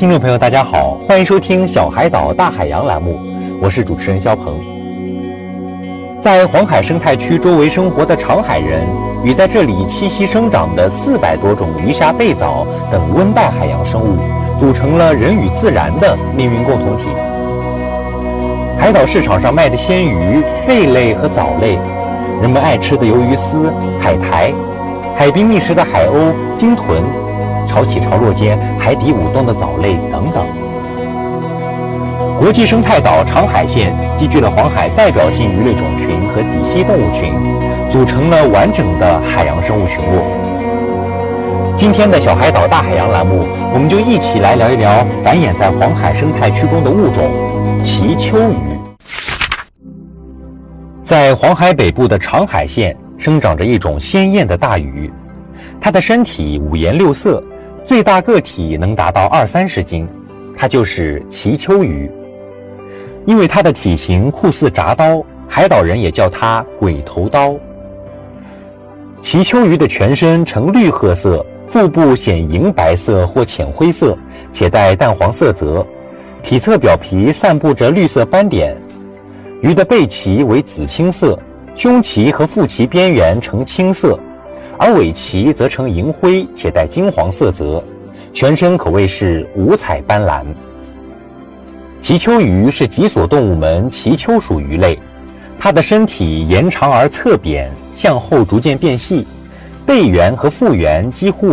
听众朋友大家好，欢迎收听小海岛大海洋栏目，我是主持人肖鹏。在黄海生态区周围生活的长海人与在这里栖息生长的400多种鱼虾贝藻等温带海洋生物，组成了人与自然的命运共同体。海岛市场上卖的鲜鱼、贝类和藻类，人们爱吃的鱿鱼丝、海苔，海滨觅食的海鸥、鲸豚，潮起潮落间海底舞动的藻类等等。国际生态岛长海县集聚了黄海代表性鱼类种群和底栖动物群，组成了完整的海洋生物群落。今天的小海岛大海洋栏目，我们就一起来聊一聊繁衍在黄海生态区中的物种鳍鳅鱼。在黄海北部的长海县生长着一种鲜艳的大鱼，它的身体五颜六色，最大个体能达到20-30斤，它就是鳍鳅鱼。因为它的体型酷似铡刀，海岛人也叫它鬼头刀。鳍鳅鱼的全身呈绿褐色，腹部显银白色或浅灰色，且带淡黄色泽，体侧表皮散布着绿色斑点。鱼的背鳍为紫青色，胸鳍和腹鳍边缘呈青色，而尾鳍则呈银灰且带金黄色泽，全身可谓是五彩斑斓。鳍鳅鱼是脊索动物门鳍鳅属鱼类，它的身体延长而侧扁，向后逐渐变细，背缘和腹缘几乎